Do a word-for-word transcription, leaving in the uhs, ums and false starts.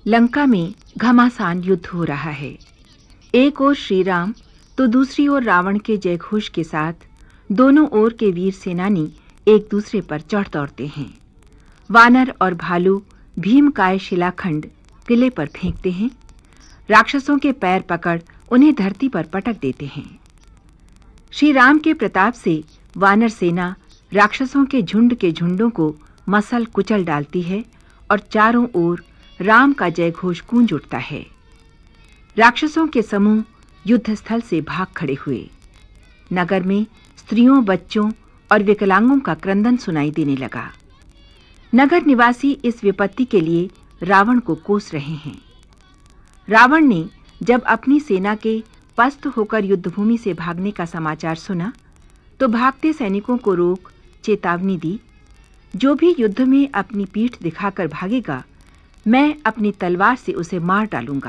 लंका में घमासान युद्ध हो रहा है। एक ओर श्री राम तो दूसरी ओर रावण के जयघोष के साथ दोनों ओर के वीर सेनानी एक दूसरे पर चढ़ दौड़ते हैं। वानर और भालू भीमकाय शिलाखंड किले पर फेंकते हैं। राक्षसों के पैर पकड़ उन्हें धरती पर पटक देते हैं। श्री राम के प्रताप से वानर सेना राक्षसों के झुंड के झुंडों को मसल कुचल डालती है और चारों ओर राम का जयघोष गूंज उठता है। राक्षसों के समूह युद्ध स्थल से भाग खड़े हुए। नगर में स्त्रियों, बच्चों और विकलांगों का क्रंदन सुनाई देने लगा। नगर निवासी इस विपत्ति के लिए रावण को कोस रहे हैं। रावण ने जब अपनी सेना के पस्त होकर युद्धभूमि से भागने का समाचार सुना तो भागते सैनिकों को रोक चेतावनी दी, जो भी युद्ध में अपनी पीठ दिखाकर भागेगा, मैं अपनी तलवार से उसे मार डालूंगा।